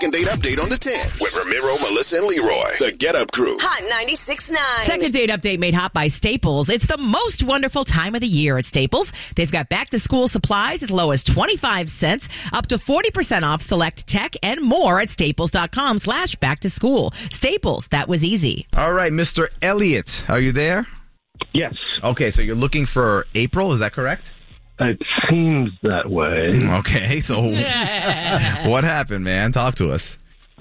Second date update on the 10 with Ramiro, Melissa, and Leroy. The Get Up Crew. Hot 96.9. Second date update made hot by Staples. It's the most wonderful time of the year at Staples. They've got back-to-school supplies as low as 25 cents, up to 40% off select tech, and more at staples.com/back-to-school. Staples, that was easy. All right, Mr. Elliott, are you there? Yes. Okay, so you're looking for April, is that correct? It seems that way. Okay, so what happened, man? Talk to us.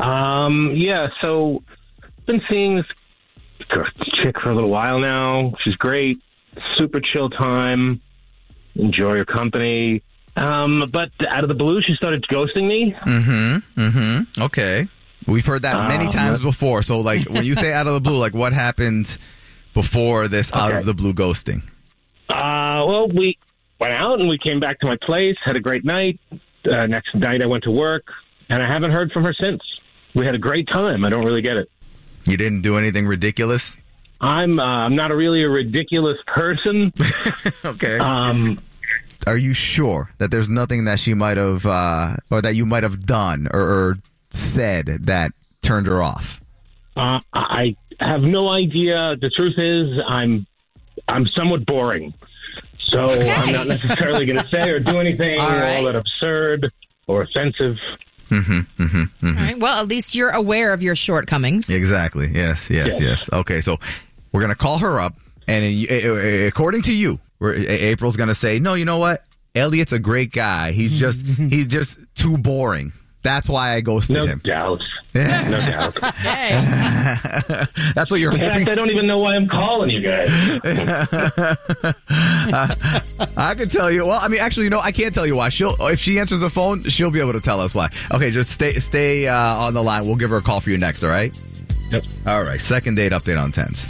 So been seeing this chick for a little while now. She's great. Super chill time. Enjoy her company. But out of the blue, she started ghosting me. Okay. We've heard that many times before. So, like, when you say out of the blue, like, what happened before this out of the blue ghosting? Well, we went out and we came back to my place, had a great night. Next night I went to work, and I haven't heard from her since. We had a great time. I don't really get it. You didn't do anything ridiculous? I'm not really a ridiculous person. Okay. Are you sure that there's nothing that she might have, or that you might have done or said that turned her off? I have no idea. The truth is, I'm somewhat boring. So I'm not necessarily going to say or do anything all that absurd or offensive. All right. Well, at least you're aware of your shortcomings. Exactly. Yes. Okay, so we're going to call her up, and according to you, April's going to say, no, you know what? Elliot's a great guy. He's just too boring. That's why I ghosted him. No doubt. Hey. That's what you're hoping. In fact, I don't even know why I'm calling you guys. I can tell you. Well, I mean, actually, I can't tell you why. If she answers the phone, she'll be able to tell us why. Okay, just stay on the line. We'll give her a call for you next, all right? Yep. All right, second date update on 10s.